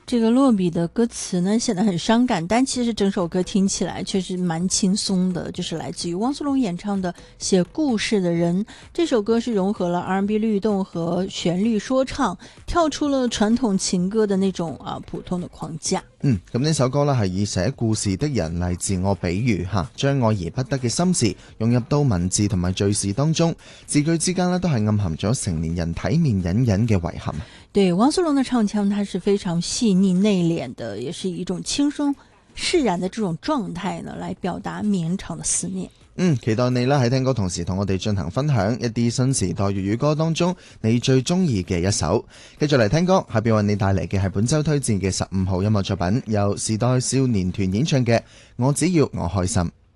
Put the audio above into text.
这个落笔的歌词呢显得很伤感，但其实整首歌听起来确实蛮轻松的，就是来自于汪苏泷演唱的《写故事的人》。这首歌是融合了 R&B 律动和旋律说唱，跳出了传統情歌的那種普通的框架。 咁呢首歌呢係以寫故事的人嚟自我比喻將愛而不得嘅心事融入到文字同埋敘事當中，字句之間呢都係暗含咗成年人體面隱隱嘅遺憾。 對，汪蘇泷的唱腔它是非常細膩內斂的，也是以一種輕鬆釋然的這種狀態呢來表達綿長的思念。 期待你啦喺聽歌同時同我哋進行分享一啲新時代粵語歌當中你最中意嘅一首。繼續嚟聽歌，下邊為你帶嚟嘅係本周推薦嘅15號音樂作品，由時代少年團演唱嘅《我只要我開心》。